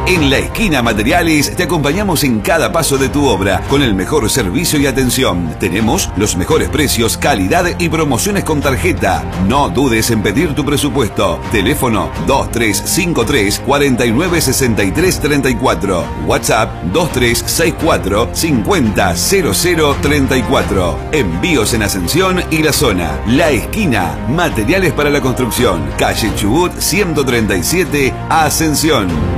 En La Esquina Materiales te acompañamos en cada paso de tu obra con el mejor servicio y atención. Tenemos los mejores precios, calidad y promociones con tarjeta. No dudes en pedir tu presupuesto. Teléfono 2353 496334. WhatsApp 2364 500034. Envíos en Ascensión y la zona. La Esquina Materiales para la construcción. Calle Chubut 137, Ascensión.